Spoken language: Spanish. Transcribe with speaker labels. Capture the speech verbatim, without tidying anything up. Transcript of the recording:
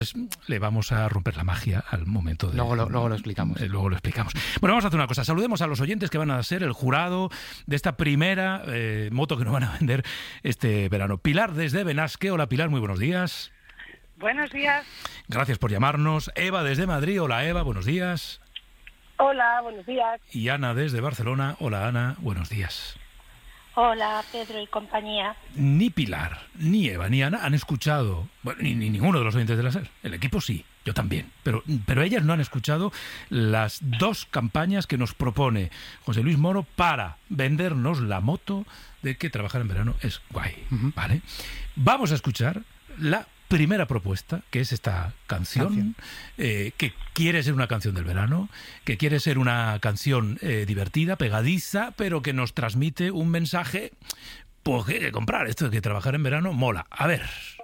Speaker 1: Pues le vamos a romper la magia al momento de...
Speaker 2: Luego lo, luego lo explicamos.
Speaker 1: Eh, luego lo explicamos. Bueno, vamos a hacer una cosa. Saludemos a los oyentes que van a ser el jurado de esta primera eh, moto que nos van a vender este verano. Pilar desde Benasque. Hola, Pilar, muy buenos días.
Speaker 3: Buenos días.
Speaker 1: Gracias por llamarnos. Eva desde Madrid. Hola, Eva, buenos días.
Speaker 3: Hola, buenos días.
Speaker 1: Y Ana desde Barcelona. Hola, Ana, buenos días.
Speaker 4: Hola, Pedro y compañía.
Speaker 1: Ni Pilar, ni Eva, ni Ana han escuchado, bueno, ni, ni ninguno de los oyentes de la SER. El equipo sí, yo también. Pero, pero ellas no han escuchado las dos campañas que nos propone José Luis Moro para vendernos la moto de que trabajar en verano es guay, uh-huh. ¿Vale? Vamos a escuchar la primera propuesta, que es esta canción, canción. Eh, que quiere ser una canción del verano, que quiere ser una canción eh, divertida, pegadiza, pero que nos transmite un mensaje, pues que hay que comprar. Esto de que trabajar en verano mola. A ver...